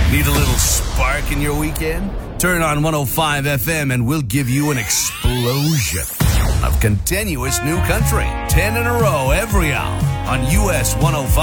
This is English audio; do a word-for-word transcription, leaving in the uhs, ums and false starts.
Need a little spark in your weekend? Turn on one oh five F M and we'll give you an explosion of continuous new country. ten in a row every hour on U S one oh five.